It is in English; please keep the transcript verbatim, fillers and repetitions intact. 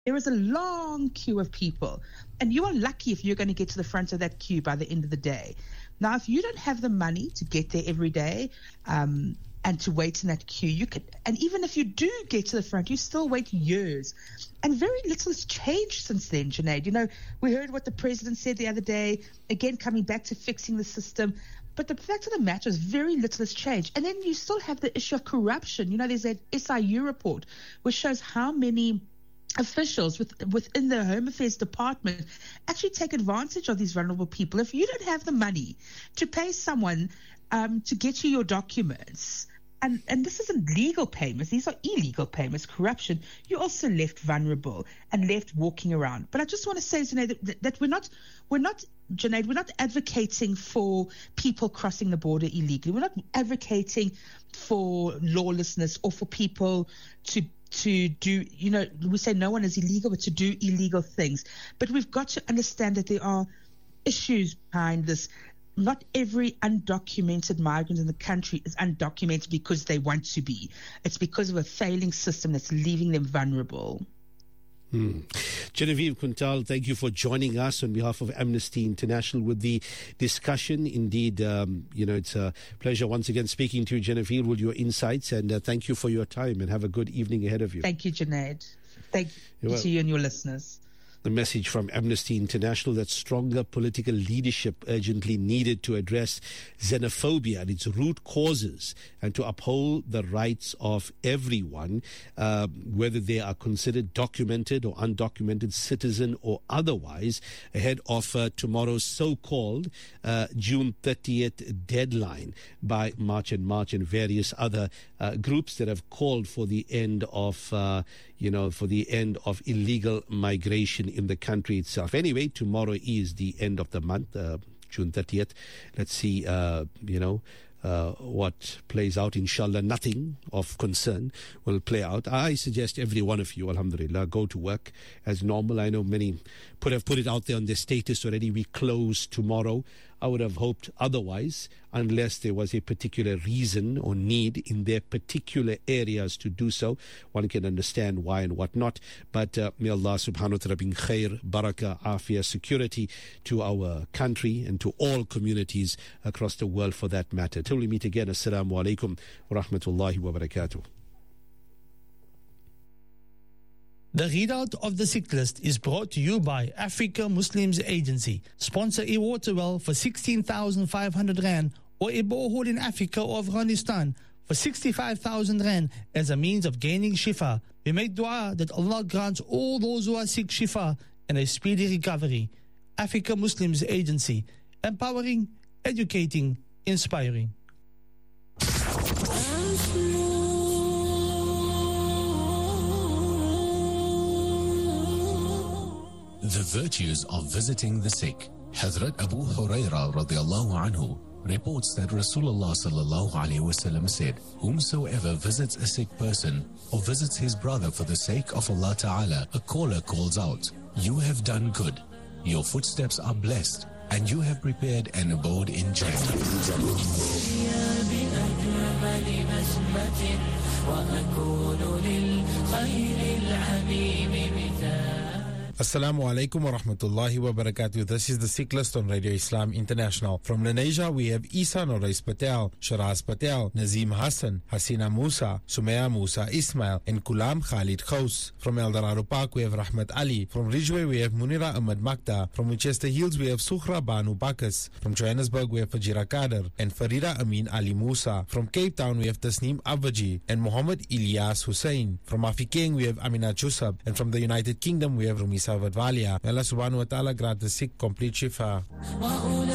there is a long queue of people, and you are lucky if you're going to get to the front of that queue by the end of the day. Now, if you don't have the money to get there every day um, and to wait in that queue, you could, and even if you do get to the front, you still wait years. And very little has changed since then, Junaid. You know, we heard what the president said the other day, again, coming back to fixing the system. But the fact of the matter is very little has changed. And then you still have the issue of corruption. You know, there's that S I U report which shows how many officials with, within the Home Affairs Department actually take advantage of these vulnerable people. If you don't have the money to pay someone um, to get you your documents, and, and this isn't legal payments, these are illegal payments, corruption, you're also left vulnerable and left walking around. But I just want to say, Junaid, that, that we're not, we're not, Junaid, we're not advocating for people crossing the border illegally. We're not advocating for lawlessness or for people to to do, you know, we say no one is illegal, but to do illegal things. But we've got to understand that there are issues behind this. Not every undocumented migrant in the country is undocumented because they want to be. It's because of a failing system that's leaving them vulnerable. Hmm. Genevieve Kuntal, thank you for joining us on behalf of Amnesty International with the discussion. Indeed, um, you know, it's a pleasure once again speaking to you, Genevieve, with your insights, and uh, thank you for your time, and have a good evening ahead of you. Thank you, Junaid. Thank you well, to you and your listeners. The message from Amnesty International that stronger political leadership urgently needed to address xenophobia and its root causes, and to uphold the rights of everyone, uh, whether they are considered documented or undocumented, citizen or otherwise, ahead of uh, tomorrow's so-called uh, June thirtieth deadline by March and March and various other uh, groups that have called for the end of, uh, you know, for the end of illegal migration in the country itself. Anyway, tomorrow is the end of the month, uh, June thirtieth. Let's see, uh, you know, uh, what plays out. Inshallah, nothing of concern will play out. I suggest every one of you, alhamdulillah, go to work as normal. I know many put have put it out there on their status already. We close tomorrow. I would have hoped otherwise, unless there was a particular reason or need in their particular areas to do so. One can understand why and what not. But uh, may Allah subhanahu wa ta'ala bring khair, barakah, afiyah, security to our country and to all communities across the world for that matter. Till we meet again, assalamu alaikum wa rahmatullahi wa barakatuh. The readout of the sick list is brought to you by Africa Muslims Agency. Sponsor a water well for sixteen thousand five hundred rand, or a borehole in Africa or Afghanistan for sixty-five thousand rand as a means of gaining shifa. We make dua that Allah grants all those who are sick shifa and a speedy recovery. Africa Muslims Agency. Empowering, educating, inspiring. The virtues of visiting the sick. Hazrat Abu Hurairah radiallahu anhu reports that Rasulullah sallallahu alayhi wasallam said, whomsoever visits a sick person or visits his brother for the sake of Allah Ta'ala, a caller calls out, you have done good, your footsteps are blessed, and you have prepared an abode in Jannah. Assalamu alaikum wa rahmatullahi wa barakatuh. This is the Sick List on Radio Islam International. From Lenasia, we have Isa Norais Patel, Sharaz Patel, Nazim Hassan, Hasina Musa, Sumaya Musa Ismail, and Kulam Khalid Khous. From Eldorado Park, we have Rahmat Ali. From Ridgeway, we have Munira Ahmad Makta. From Winchester Hills, we have Sukhra Banu Bakas. From Johannesburg, we have Fajira Kader and Farida Amin Ali Musa. From Cape Town, we have Tasneem Avaji and Muhammad Ilyas Hussein. From Afikeeng, we have Amina Chusab. And from the United Kingdom, we have Rumisa Vadvalia. Allah subhanahu wa ta'ala grant the sick complete shifa.